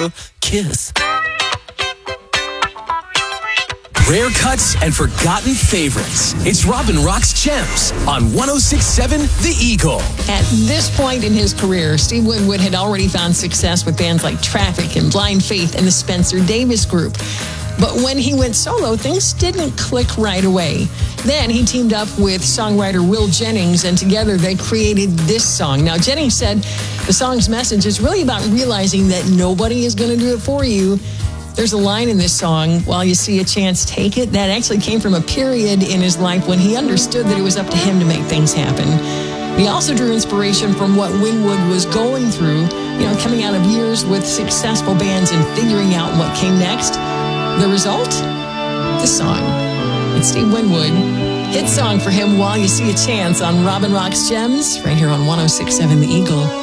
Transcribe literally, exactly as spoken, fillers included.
a kiss. Rare cuts and forgotten favorites. It's Robin Rock's Gems on one oh six point seven The Eagle. At this point in his career, Steve Winwood had already found success with bands like Traffic and Blind Faith and the Spencer Davis Group. But when he went solo, things didn't click right away. Then he teamed up with songwriter Will Jennings, and together they created this song. Now, Jennings said the song's message is really about realizing that nobody is going to do it for you. There's a line in this song, while you see a chance, take it, that actually came from a period in his life when he understood that it was up to him to make things happen. He also drew inspiration from what Winwood was going through, you know, coming out of years with successful bands and figuring out what came next. The result? This song. It's Steve Winwood. Hit song for him, While You See a Chance, on Robin Rock's Gems, right here on one oh six point seven The Eagle.